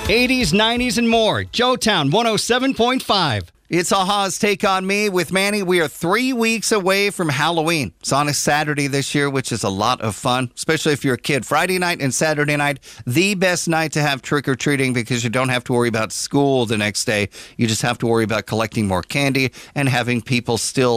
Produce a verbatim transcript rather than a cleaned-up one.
eighties, nineties, and more. Joetown one oh seven point five. It's Aha's Take on Me with Manny. We are three weeks away from Halloween. It's on a Saturday this year, which is a lot of fun, especially if you're a kid. Friday night and Saturday night, the best night to have trick-or-treating because you don't have to worry about school the next day. You just have to worry about collecting more candy and having people still